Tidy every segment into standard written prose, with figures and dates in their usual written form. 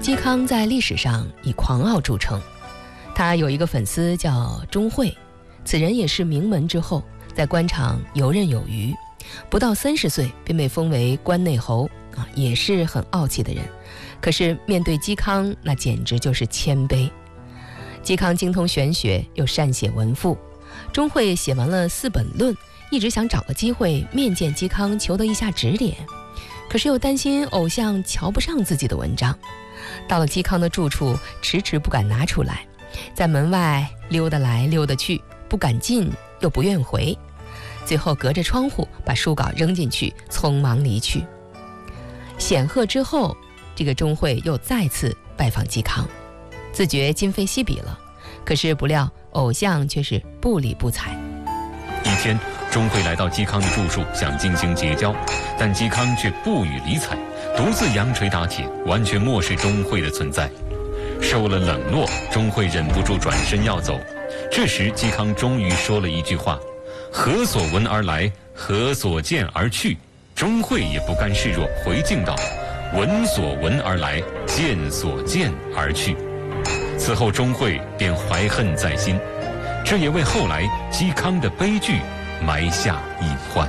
嵇康在历史上以狂傲著称，他有一个粉丝叫钟会，此人也是名门之后，在官场游刃有余，不到30岁便被封为关内侯也是很傲气的人。可是面对嵇康，那简直就是谦卑。嵇康精通玄学，又善写文赋，钟会写完了4本论，一直想找个机会面见嵇康，求得一下指点，可是又担心偶像瞧不上自己的文章。到了嵇康的住处，迟迟不敢拿出来，在门外溜达来溜达去，不敢进又不愿回，最后隔着窗户把书稿扔进去，匆忙离去。显赫之后，这个钟会又再次拜访嵇康，自觉今非昔比了，可是不料偶像却是不理不睬。 一天，钟会来到嵇康的住处，想进行结交，但嵇康却不予理睬，独自扬锤打铁，完全漠视钟会的存在。受了冷落，钟会忍不住转身要走。这时嵇康终于说了一句话：何所闻而来，何所见而去。钟会也不甘示弱，回敬道：闻所闻而来，见所见而去。此后钟会便怀恨在心，这也为后来嵇康的悲剧埋下隐患。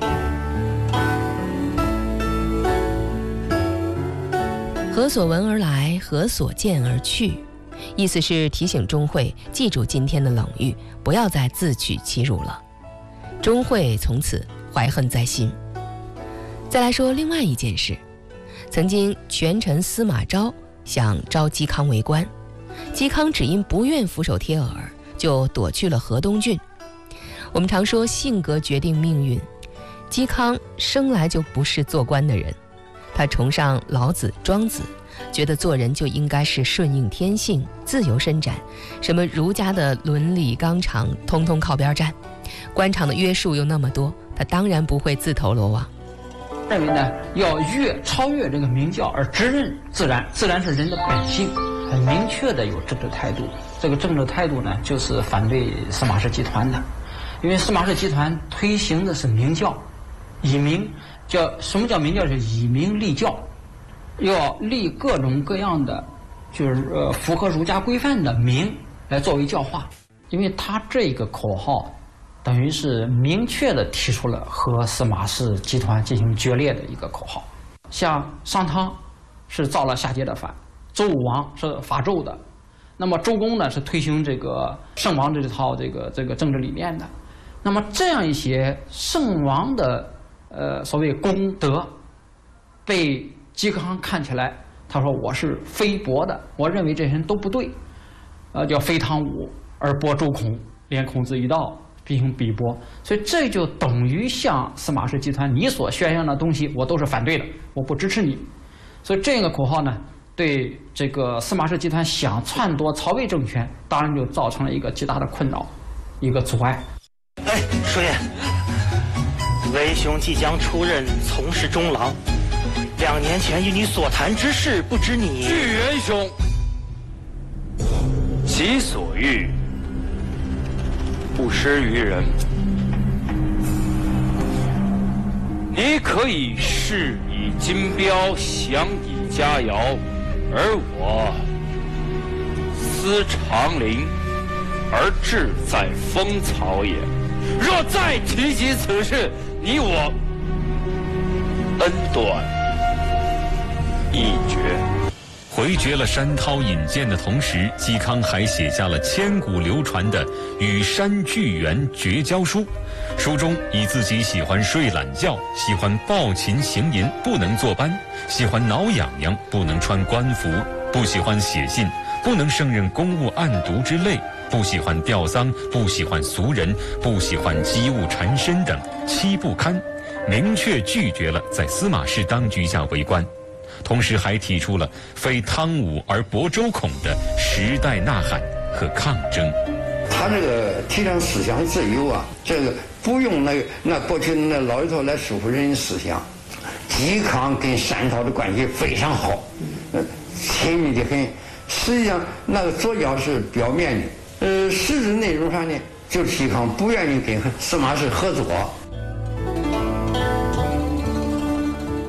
何所闻而来，何所见而去，意思是提醒钟会记住今天的冷遇，不要再自取其辱了。钟会从此怀恨在心。再来说另外一件事，曾经权臣司马昭想招嵇康为官，嵇康只因不愿俯首帖耳，就躲去了河东郡。我们常说性格决定命运，嵇康生来就不是做官的人，他崇尚老子庄子，觉得做人就应该是顺应天性，自由伸展，什么儒家的伦理纲常通通靠边站，官场的约束又那么多，他当然不会自投罗网。 认为呢，要超越这个明教而直认自然，自然是人的本性，很明确的有政治态度。这个政治态度呢，就是反对司马氏集团的，因为司马氏集团推行的是明教，以明叫什么叫明教？是以明立教，要立各种各样的就是符合儒家规范的明来作为教化，因为他这个口号等于是明确地提出了和司马氏集团进行决裂的一个口号。像商汤是造了夏桀的反，周武王是伐纣的，那么周公呢是推行这个圣王这套这个政治理念的。那么这样一些圣王的所谓功德，被嵇康看起来，他说我是非驳的，我认为这些人都不对，叫非汤武而驳周孔，连孔子一道进行比驳，所以这就等于向司马氏集团你所宣扬的东西我都是反对的，我不支持你。所以这个口号呢，对这个司马氏集团想篡夺曹魏政权，当然就造成了一个极大的困扰，一个阻碍。 哎，叔爷，为兄即将出任从事中郎，2年前与你所谈之事，不知你…… 巨元兄，己所欲，不施于人。你可以饰以金标，享以佳肴，而我思长陵，而志在风草也。若再提及此事，你我恩断义绝。 回绝了山涛引荐的同时，嵇康还写下了千古流传的《与山巨源绝交书》。书中以自己喜欢睡懒觉，喜欢抱琴行吟不能坐班，喜欢挠痒痒不能穿官服，不喜欢写信不能胜任公务案牍之类，不喜欢吊丧，不喜欢俗人，不喜欢机务缠身等7不堪，明确拒绝了在司马氏当局下为官。同时还提出了非汤武而驳周孔的时代呐喊和抗争。 他这个提倡思想自由啊，这个不用那过去那老一套来束缚人的思想。嵇康跟山涛的关系非常好，亲密的很。实际上那个左脚是表面的，实质内容上呢，就是嵇康不愿意跟司马氏合作。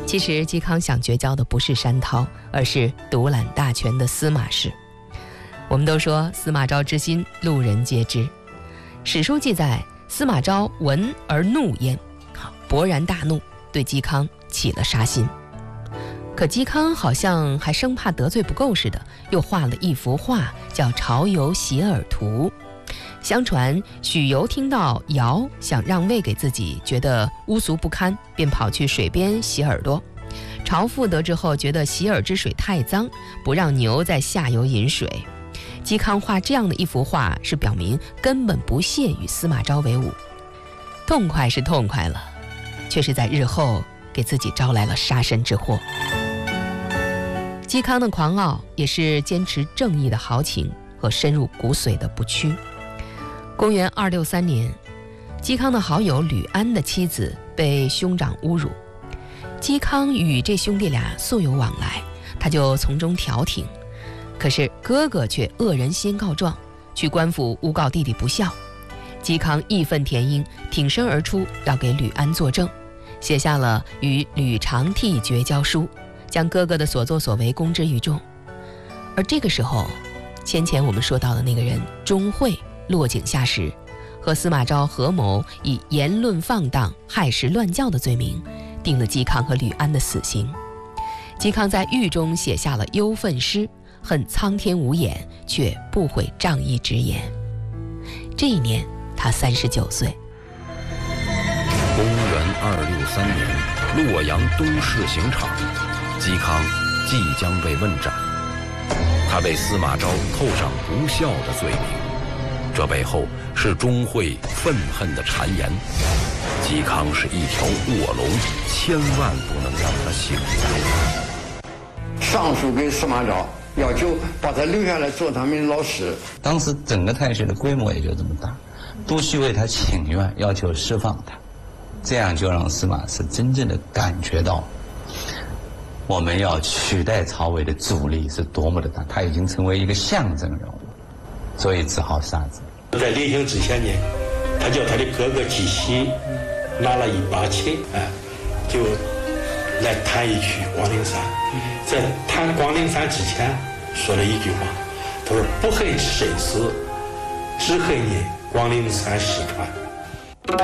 其实嵇康想绝交的不是山涛，而是独揽大权的司马氏。我们都说司马昭之心，路人皆知。史书记载，司马昭闻而怒焉，勃然大怒，对嵇康起了杀心。可嵇康好像还生怕得罪不够似的，又画了一幅画，叫《潮游洗耳图》。相传许由听到尧想让位给自己，觉得污俗不堪，便跑去水边洗耳朵。朝父得知后，觉得洗耳之水太脏，不让牛在下游饮水。嵇康画这样的一幅画，是表明根本不屑与司马昭为伍。痛快是痛快了，却是在日后给自己招来了杀身之祸。嵇康的狂傲，也是坚持正义的豪情和深入骨髓的不屈。公元263年，嵇康的好友吕安的妻子被兄长侮辱，嵇康与这兄弟俩素有往来，他就从中调停。可是哥哥却恶人先告状，去官府诬告弟弟不孝。嵇康义愤填膺，挺身而出，要给吕安作证，写下了与吕长替绝交书，将哥哥的所作所为公之于众。而这个时候，先前我们说到的那个人钟会落井下石，和司马昭合谋以言论放荡、害时乱教的罪名，定了嵇康和吕安的死刑。嵇康在狱中写下了忧愤诗，恨苍天无眼，却不悔仗义直言。这一年他39岁。 公元263年，洛阳东市刑场，嵇康即将被问斩，他被司马昭扣上不孝的罪名。这背后是钟会愤恨的谗言，嵇康是一条卧龙，千万不能让他醒来。 上书给司马昭，要求把他留下来做他们老师。 当时整个太师的规模也就这么大，都须为他请愿，要求释放他，这样就让司马氏真正的感觉到，我们要取代曹魏的阻力是多么的大，他已经成为一个象征人物，所以只好杀之。 在临行之前呢，他叫他的哥哥纪熙拿了一把琴，就来弹一曲《广陵散》。在弹《广陵散》之前，说了一句话，他说：“不恨之身死，只恨你广陵散失传。”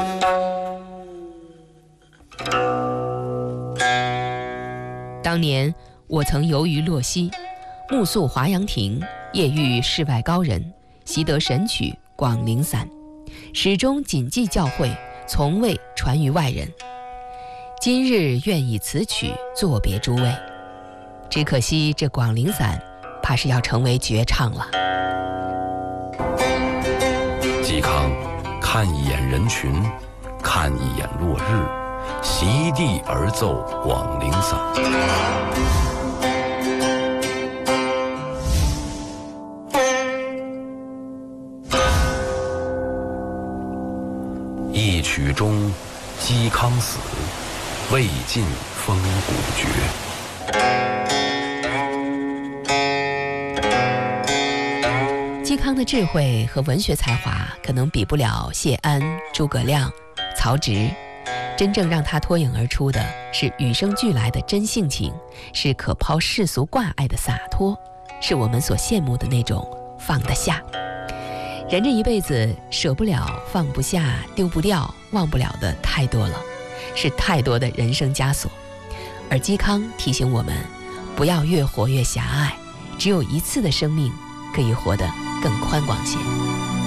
当年我曾游于洛溪，目宿华阳亭，夜遇世外高人，习得神曲《广陵散》，始终谨记教诲，从未传于外人。今日愿以此曲作别诸位，只可惜这《广陵散》怕是要成为绝唱了。 嵇康看一眼人群，看一眼落日，席地而奏《广陵散》。一曲中，嵇康死，未尽风骨绝。 嵇康的智慧和文学才华可能比不了谢安、诸葛亮、曹植，真正让他脱颖而出的是与生俱来的真性情，是可抛世俗挂碍的洒脱，是我们所羡慕的那种放得下。人这一辈子舍不了、放不下、丢不掉、忘不了的太多了，是太多的人生枷锁。而嵇康提醒我们，不要越活越狭隘，只有一次的生命可以活得更宽广些。